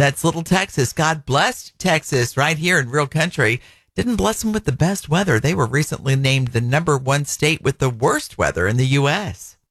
That's Little Texas. God blessed Texas right here in real country. Didn't bless them with the best weather. They were recently named the #1 state with the worst weather in the U.S.